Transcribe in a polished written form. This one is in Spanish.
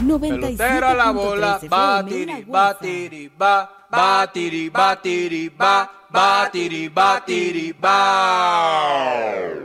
Pelotero a la bola, 97.3 FM batiri, La Guasa. batiri, ba, batiri, batiri, ba, batiri, batiri, ba.